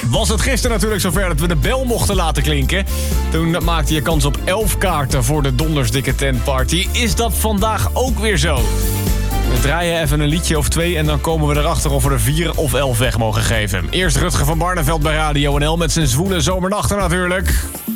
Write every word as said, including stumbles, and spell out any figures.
Was het gisteren natuurlijk zover dat we de bel mochten laten klinken. Toen maakte je kans op elf kaarten voor de Dondersdikke Tentparty. Is dat vandaag ook weer zo? We draaien even een liedje of twee en dan komen we erachter of we er vier of elf weg mogen geven. Eerst Rutger van Barneveld bij Radio N L met zijn zwoele zomernachten natuurlijk.